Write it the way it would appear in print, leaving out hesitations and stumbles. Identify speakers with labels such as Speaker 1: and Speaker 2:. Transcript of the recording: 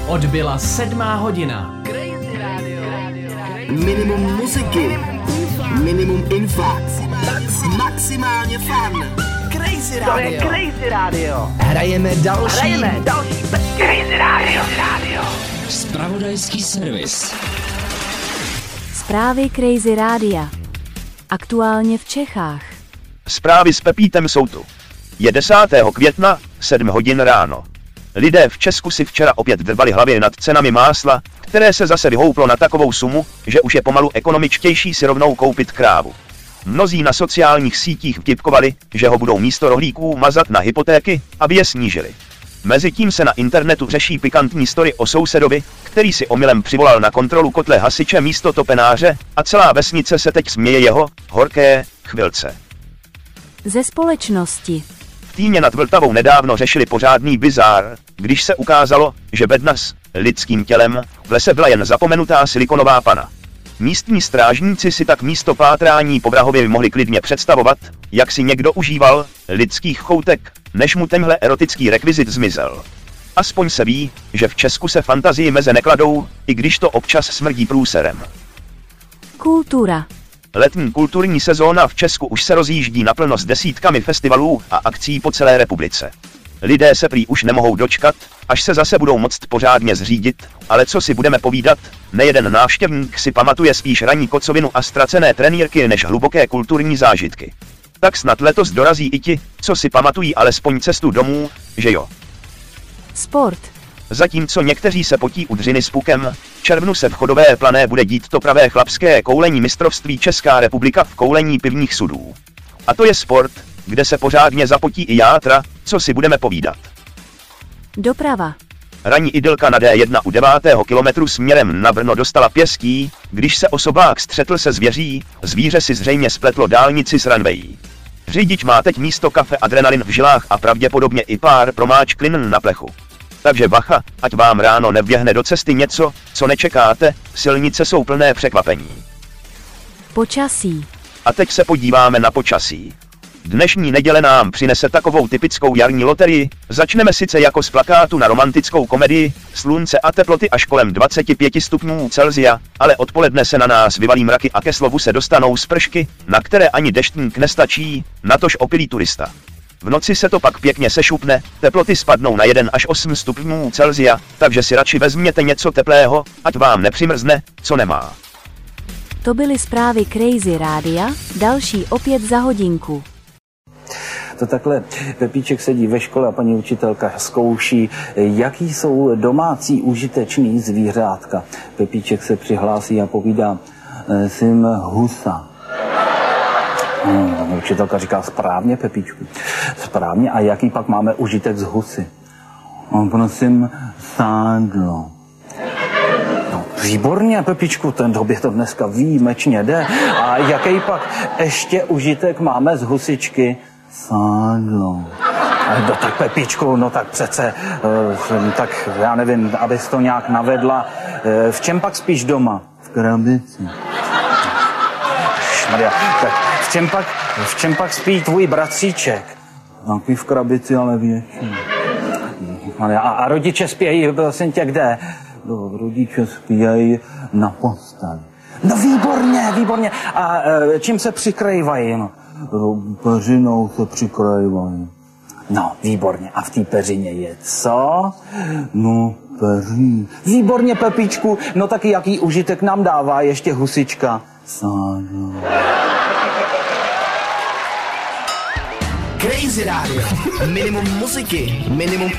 Speaker 1: Odbyla 7. hodina.
Speaker 2: Minimum muziky, minimum infax, maximálně fun. Crazy Radio.
Speaker 3: To je Crazy Radio.
Speaker 2: Hrajeme další
Speaker 3: Crazy Radio.
Speaker 4: Zpravodajský servis.
Speaker 5: Zprávy Crazy Rádia. Aktuálně v Čechách.
Speaker 6: Zprávy s Pepítem jsou tu. Je 10. května, 7 hodin ráno. Lidé v Česku si včera opět drbali hlavy nad cenami másla, které se zase vyhouplo na takovou sumu, že už je pomalu ekonomičtější si rovnou koupit krávu. Mnozí na sociálních sítích vtipkovali, že ho budou místo rohlíků mazat na hypotéky, aby je snížili. Mezitím se na internetu řeší pikantní story o sousedovi, který si omylem přivolal na kontrolu kotle hasiče místo topenáře a celá vesnice se teď směje jeho horké chvilce.
Speaker 5: Ze společnosti.
Speaker 6: V Týně nad Vltavou nedávno řešili pořádný bizár, když se ukázalo, že bedna s lidským tělem v lese byla jen zapomenutá silikonová pana. Místní strážníci si tak místo pátrání po vrahově mohli klidně představovat, jak si někdo užíval lidských choutek, než mu tenhle erotický rekvizit zmizel. Aspoň se ví, že v Česku se fantazii meze nekladou, i když to občas smrdí průserem.
Speaker 5: Kultura.
Speaker 6: Letní kulturní sezóna v Česku už se rozjíždí naplno s desítkami festivalů a akcí po celé republice. Lidé se prý už nemohou dočkat, až se zase budou moct pořádně zřídit, ale co si budeme povídat, nejeden návštěvník si pamatuje spíš ranní kocovinu a ztracené trenýrky než hluboké kulturní zážitky. Tak snad letos dorazí i ti, co si pamatují alespoň cestu domů, že jo.
Speaker 5: Sport.
Speaker 6: Zatímco někteří se potí u dřiny s pukem, v červnu se v Chodové Plané bude dít to pravé chlapské koulení mistrovství Česká republika v koulení pivních sudů. A to je sport, kde se pořádně zapotí i játra, co si budeme povídat.
Speaker 5: Doprava.
Speaker 6: Ranní idylka na D1 u 9. kilometru směrem na Brno dostala pěstí, když se osobák střetl se zvěří, zvíře si zřejmě spletlo dálnici s ranvejí. Řidič má teď místo kafe adrenalin v žilách a pravděpodobně i pár promáčklin na plechu. Takže bacha, ať vám ráno nevběhne do cesty něco, co nečekáte, silnice jsou plné překvapení.
Speaker 5: Počasí.
Speaker 6: A teď se podíváme na počasí. Dnešní neděle nám přinese takovou typickou jarní loterii, začneme sice jako z plakátu na romantickou komedii, slunce a teploty až kolem 25 stupňů Celsia, ale odpoledne se na nás vyvalí mraky a ke slovu se dostanou spršky, na které ani deštník nestačí, natož opilý turista. V noci se to pak pěkně sešupne, teploty spadnou na 1 až 8 stupňů Celsia, takže si radši vezměte něco teplého, ať vám nepřimrzne, co nemá.
Speaker 5: To byly zprávy Crazy Rádia, další opět za hodinku.
Speaker 7: To takhle Pepíček sedí ve škole a paní učitelka zkouší, jaký jsou domácí užitečný zvířátka. Pepíček se přihlásí a povídá, jsem husa. Učitelka říká, správně, Pepíčku, správně. A jaký pak máme užitek z husy? Prosím, sádlo. No, výborně, Pepíčku, ten době to dneska výjimečně jde. A jaký pak ještě užitek máme z husičky? Sádlo. No tak Pepíčku, no tak přece, tak já nevím, abys to nějak navedla. V čem pak spíš doma? V krabici. Maria, tak v čem pak spí tvůj bratříček? Taky v krabici, ale větší. A rodiče spějí, prosím tě, kde? No, rodiče spějí na posteli. No výborně. A čím se přikrývají? No, peřinou se přikrývají. No, výborně. A v té peřině je co? No, peří. Výborně, Pepíčku. No taky jaký užitek nám dává ještě husička? Sádlo.
Speaker 2: Crazy Radio. Minimum muziky, minimum